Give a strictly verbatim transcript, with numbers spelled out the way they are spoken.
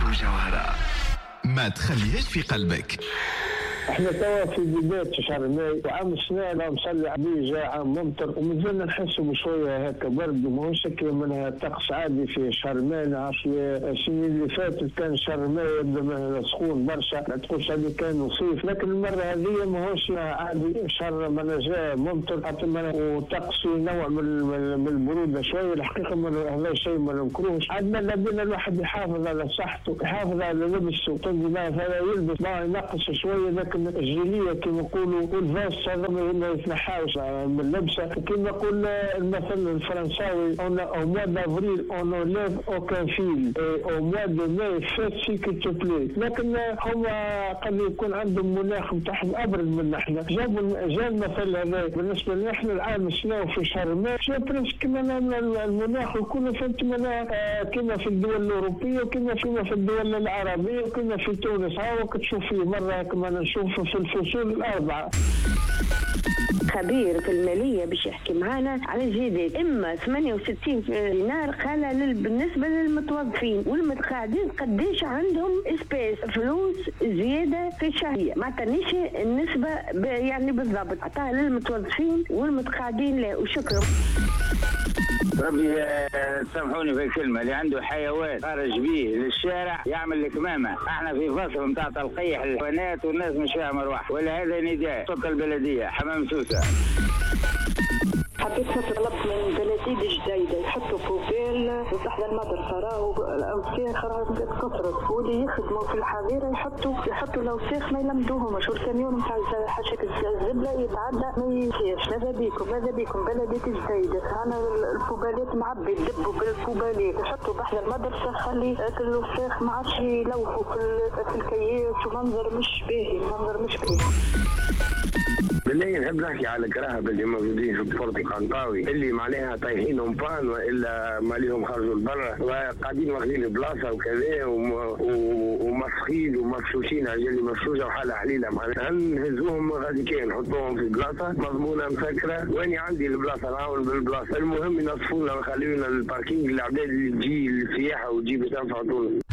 مجوهرة ما تخليهاش في قلبك. احنا توا في بداية شهر ماي وعام السنة لا مصلي عليه جاء عام ممطر ومازلنا نحسوا بشوية هكا برد وماهوش منها طقس عادي في شهر ماي. نعرف السنين اللي فاتت كان شهر ماي يبدا سخون برشا ما تقولش هذه كان صيف، لكن المرة هذه ماهوش عادي شهر ما جاء ممطر حتى وطقس نوع من من البرودة شوية. الحقيقة هذا شيء ما ننكروش، عندنا لابد الواحد يحافظ على صحته يحافظ على لبسه طبعا هذا يلبس ما ينقص شوية، لكن الجيلية كما يقولوا والفاس هذا ما يتنحاوش من اللبسة. كما يقول المثل الفرنساوي au mois d'avril on enlève aucun fil au mois de mai faites ce que tu plais. لكن هم قد يكون عندهم مناخ متاعهم أبرد من احنا. جابوا جاب المثل هذا بالنسبة لنا احنا العام السنة في شهر ماي شو برنس كما المناخ يكون فهمت منا كما في الدول الأوروبية وكما في الدول العربية وكما في تونس. ها وقت تشوف فيه مرة كما نشوف في الفصول الأربعة. خبير في المالية باش يحكي معانا على الجديد. إما ثمانية وستين دينار قال بالنسبة للمتوظفين والمتقاعدين قديش عندهم اسبيس فلوس زيادة في الشهرية، ما تنيش النسبة يعني بالضبط عطاها للمتوظفين والمتقاعدين لا. وشكرا. ربي سامحوني في الكلمة، اللي عنده حيوان خارج بيه للشارع يعمل الكمامة. احنا في فصل متاع تلقيح الحيوانات والناس مش فيها مروح، ولا هذا نداء سلطة البلدية حمام سوسة. حبيت طلبت من بلدية جديدة يحطوا بوبيل تحت المدرسة، راهو الأوساخ راهو كثرت، واللي يخدموا في الحظيرة يحطوا يحطوا الأوساخ ما يلمدوهمش، والكاميون نتاع حاشاك الزبلة يتعدى ما يمشيش. ماذا بيكم ماذا بيكم بلدية جديدة، أنا البوبالات معبي يدبوا بالبوبالات يحطوا تحت المدرسة، خلي الأوساخ ما عادش يلوثوا في الكياس ومنظر مش باهي منظر مش باهي. بالله نحب نحكي على الكراهبة اللي موجودين في بورت القنطاوي اللي معناها طايحينهم بان والا ماليهم خرجوا لبرا وقاعدين واخدين البلاصه وكذا ومفخين ومفشوشين على اللي مفشوشه وحاله حليله. معناها نهزوهم غادي كاين نحطوهم في بلاصه مضمونه مسكره، واني عندي البلاصه نعاون بالبلاصه. المهم ينصفونا ويخليونا الباركينج العباد اللي تجي للسياحه وتجي باش تنفع تونس.